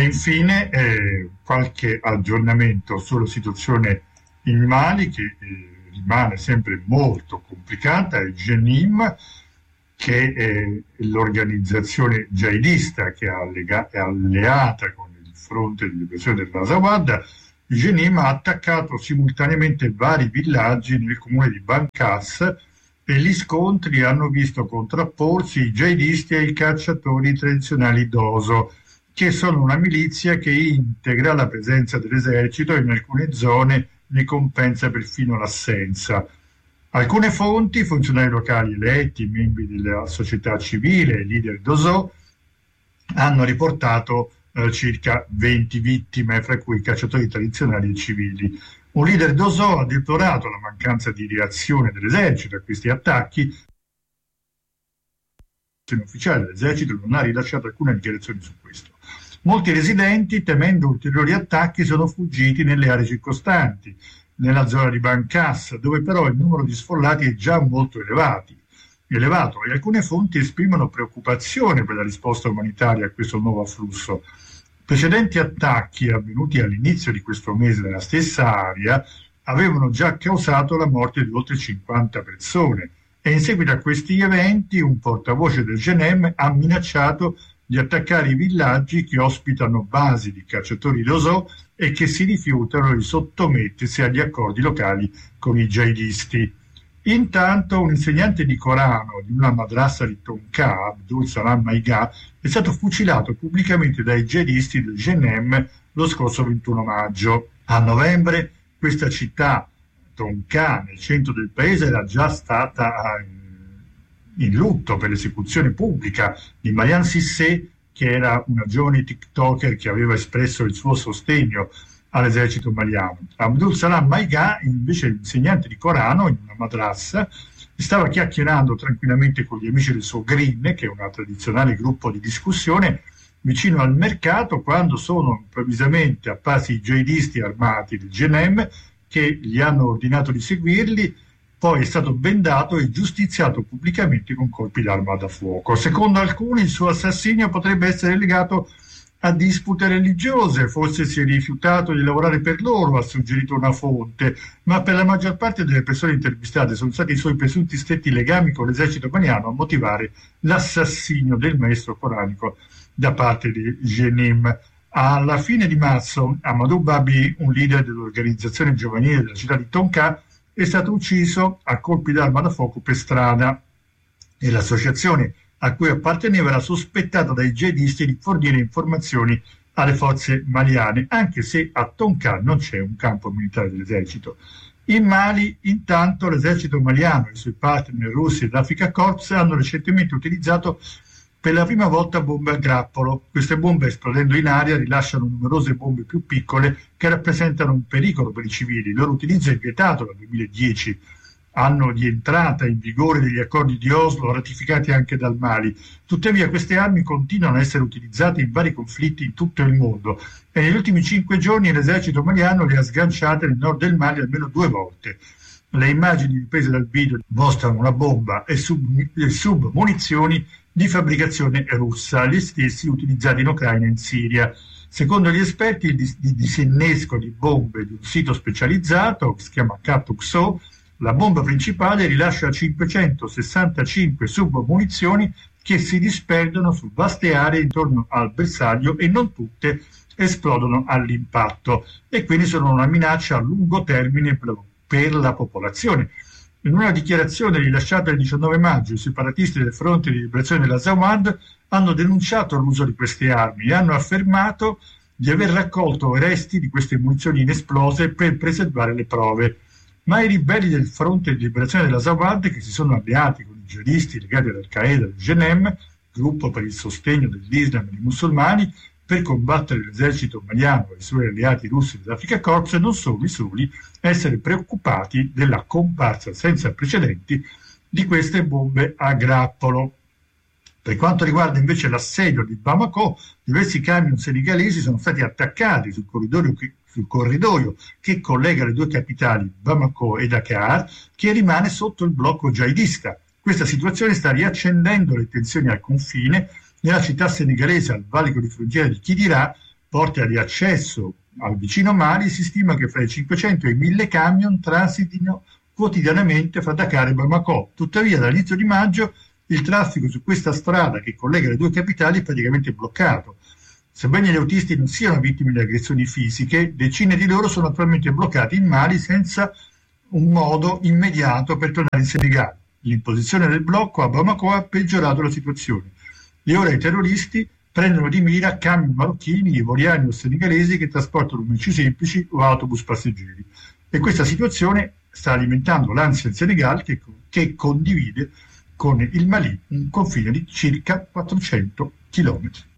infine qualche aggiornamento sulla situazione in Mali, che rimane sempre molto complicata. Il Jenim, che è l'organizzazione jihadista che è alleata con il fronte di liberazione dell'Azawad, il Jenim ha attaccato simultaneamente vari villaggi nel comune di Bankas, e gli scontri hanno visto contrapporsi i jihadisti e i cacciatori tradizionali Doso, che sono una milizia che integra la presenza dell'esercito e in alcune zone ne compensa perfino l'assenza. Alcune fonti, funzionari locali eletti, membri della società civile, leader Doso, hanno riportato circa 20 vittime, fra cui cacciatori tradizionali e civili. Un leader Doso ha deplorato la mancanza di reazione dell'esercito a questi attacchi. L'ufficiale dell'esercito non ha rilasciato alcuna dichiarazione su questo. Molti residenti, temendo ulteriori attacchi, sono fuggiti nelle aree circostanti, nella zona di Bankas, dove però il numero di sfollati è già molto elevato, e alcune fonti esprimono preoccupazione per la risposta umanitaria a questo nuovo afflusso. Precedenti attacchi avvenuti all'inizio di questo mese nella stessa area avevano già causato la morte di oltre 50 persone, e in seguito a questi eventi un portavoce del Jenim ha minacciato di attaccare i villaggi che ospitano basi di cacciatori Doso e che si rifiutano di sottomettersi agli accordi locali con i jihadisti. Intanto un insegnante di Corano di una madrasa di Tonka, Abdul Salam Maiga, è stato fucilato pubblicamente dai jihadisti del Jenim lo scorso 21 maggio. A novembre questa città, Tonka, nel centro del paese, era già stata in lutto per l'esecuzione pubblica di Mariam Sissé, che era una giovane TikToker che aveva espresso il suo sostegno all'esercito maliano. Abdul Salam Maiga, invece insegnante di Corano in una madrassa, stava chiacchierando tranquillamente con gli amici del suo Green, che è un tradizionale gruppo di discussione, vicino al mercato, quando sono improvvisamente apparsi i jihadisti armati del Jenim, che gli hanno ordinato di seguirli. Poi è stato bendato e giustiziato pubblicamente con colpi d'arma da fuoco. Secondo alcuni il suo assassinio potrebbe essere legato a dispute religiose, forse si è rifiutato di lavorare per loro, ha suggerito una fonte, ma per la maggior parte delle persone intervistate sono stati i suoi presunti stretti legami con l'esercito maliano a motivare l'assassinio del maestro coranico da parte di Jenim. Alla fine di marzo Amadou Babi, un leader dell'organizzazione giovanile della città di Tonka, è stato ucciso a colpi d'arma da fuoco per strada, e l'associazione a cui apparteneva era sospettata dai jihadisti di fornire informazioni alle forze maliane, anche se a Tonka non c'è un campo militare dell'esercito. In Mali, intanto, l'esercito maliano e i suoi partner russi ed Africa Corps hanno recentemente utilizzato per la prima volta bombe a grappolo. Queste bombe, esplodendo in aria, rilasciano numerose bombe più piccole che rappresentano un pericolo per i civili. Il loro utilizzo è vietato dal 2010, anno di entrata in vigore degli accordi di Oslo, ratificati anche dal Mali. Tuttavia queste armi continuano a essere utilizzate in vari conflitti in tutto il mondo, e negli ultimi 5 giorni l'esercito maliano le ha sganciate nel nord del Mali almeno 2 volte. Le immagini riprese dal video mostrano una bomba e submunizioni di fabbricazione russa, gli stessi utilizzati in Ucraina e in Siria. Secondo gli esperti, il disinnesco di bombe di un sito specializzato che si chiama Katukso, la bomba principale rilascia 565 submunizioni che si disperdono su vaste aree intorno al bersaglio, e non tutte esplodono all'impatto, e quindi sono una minaccia a lungo termine per la popolazione. In una dichiarazione rilasciata il 19 maggio, i separatisti del Fronte di Liberazione dell'Azawad hanno denunciato l'uso di queste armi e hanno affermato di aver raccolto resti di queste munizioni inesplose per preservare le prove. Ma i ribelli del Fronte di Liberazione dell'Azawad, che si sono alleati con i jihadisti legati all'Al-Qaeda del Jenim, gruppo per il sostegno dell'Islam e dei musulmani, per combattere l'esercito maliano e i suoi alleati russi dell'Africa Corps, non sono i soli a essere preoccupati della comparsa senza precedenti di queste bombe a grappolo. Per quanto riguarda invece l'assedio di Bamako, diversi camion senegalesi sono stati attaccati sul corridoio che collega le due capitali, Bamako e Dakar, che rimane sotto il blocco jihadista. Questa situazione sta riaccendendo le tensioni al confine. Nella città senegalese, al valico di frontiera di Kidira, porta di accesso al vicino Mali, si stima che fra i 500 e i 1000 camion transitino quotidianamente fra Dakar e Bamako. Tuttavia, dall'inizio di maggio il traffico su questa strada che collega le due capitali è praticamente bloccato. Sebbene gli autisti non siano vittime di aggressioni fisiche, decine di loro sono attualmente bloccati in Mali senza un modo immediato per tornare in Senegal. L'imposizione del blocco a Bamako ha peggiorato la situazione e ora i terroristi prendono di mira camion marocchini, ivoriani o senegalesi che trasportano merci semplici o autobus passeggeri. E questa situazione sta alimentando l'ansia in Senegal che condivide con il Mali un confine di circa 400 chilometri.